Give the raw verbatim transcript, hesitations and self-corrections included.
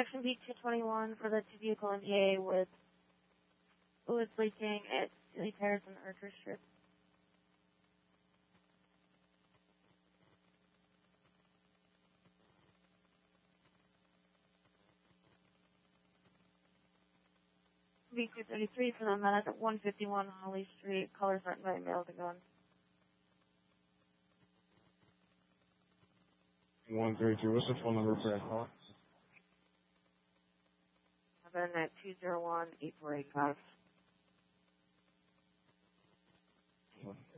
Section B two twenty-one for the two-vehicle M P A with fluids leaking at Sealy Tires and Archer Strip. B two thirty-three for the medic at one fifty-one Holly Street. Callers aren't invited mail to gun. one thirty-two, what's the phone number for that call? I've been at two zero one, eight four eight five.